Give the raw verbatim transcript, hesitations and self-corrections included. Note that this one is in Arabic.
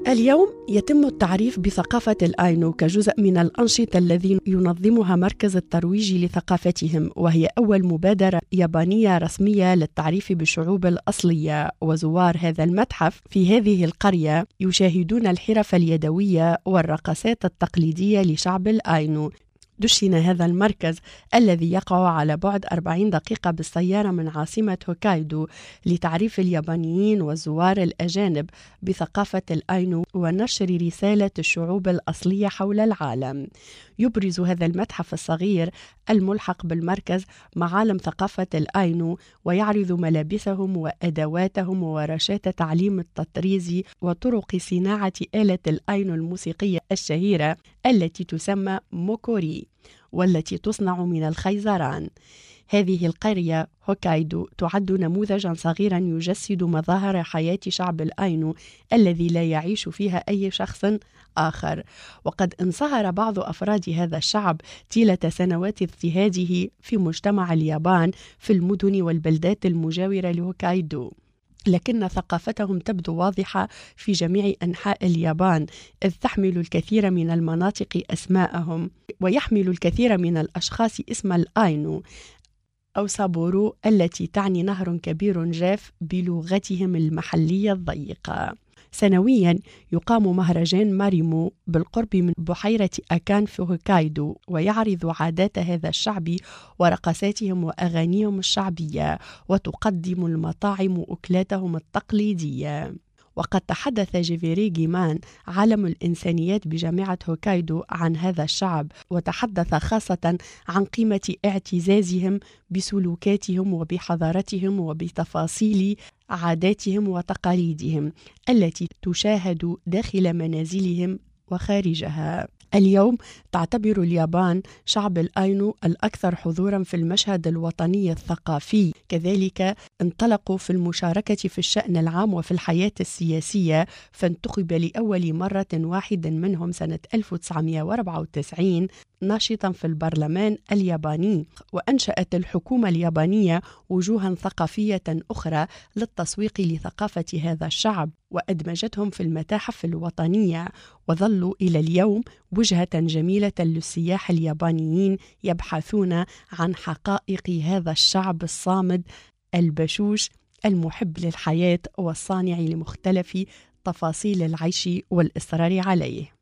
اليوم يتم التعريف بثقافة الآينو كجزء من الأنشطة الذي ينظمها مركز الترويج لثقافتهم، وهي أول مبادرة يابانية رسمية للتعريف بالشعوب الأصلية. وزوار هذا المتحف في هذه القرية يشاهدون الحرف اليدوية والرقصات التقليدية لشعب الآينو. دشن هذا المركز الذي يقع على بعد أربعين دقيقة بالسيارة من عاصمة هوكايدو لتعريف اليابانيين والزوار الأجانب بثقافة الآينو ونشر رسالة الشعوب الأصلية حول العالم. يبرز هذا المتحف الصغير الملحق بالمركز معالم ثقافة الآينو، ويعرض ملابسهم وأدواتهم وورشات تعليم التطريز وطرق صناعة آلة الآينو الموسيقية الشهيرة التي تسمى موكوري، والتي تصنع من الخيزران. هذه القرية هوكايدو تعد نموذجا صغيرا يجسد مظاهر حياة شعب الآينو الذي لا يعيش فيها أي شخص آخر، وقد انصهر بعض أفراد هذا الشعب طيلة سنوات اضطهاده في مجتمع اليابان في المدن والبلدات المجاورة لهوكايدو، لكن ثقافتهم تبدو واضحة في جميع أنحاء اليابان، إذ تحمل الكثير من المناطق أسماءهم، ويحمل الكثير من الأشخاص اسم الآينو أو سابورو التي تعني نهر كبير جاف بلغتهم المحلية الضيقة. سنويا يقام مهرجان ماريمو بالقرب من بحيرة أكان في هوكايدو، ويعرض عادات هذا الشعب ورقصاتهم وأغانيهم الشعبية، وتقدم المطاعم أكلاتهم التقليدية. وقد تحدث جيفيري جيمان عالم الإنسانيات بجامعة هوكايدو عن هذا الشعب، وتحدث خاصة عن قيمة اعتزازهم بسلوكاتهم وبحضارتهم وبتفاصيل عاداتهم وتقاليدهم التي تشاهد داخل منازلهم وخارجها. اليوم تعتبر اليابان شعب الآينو الأكثر حضورا في المشهد الوطني الثقافي، كذلك انطلقوا في المشاركة في الشأن العام وفي الحياة السياسية، فانتخب لأول مرة واحد منهم سنة ألف وتسعمائة وأربعة وتسعين ناشطا في البرلمان الياباني. وأنشأت الحكومة اليابانية وجوها ثقافية أخرى للتسويق لثقافة هذا الشعب، وأدمجتهم في المتاحف الوطنية، وظلوا إلى اليوم وجهة جميلة للسياح اليابانيين يبحثون عن حقائق هذا الشعب الصامد البشوش المحب للحياة والصانع لمختلف تفاصيل العيش والإصرار عليه.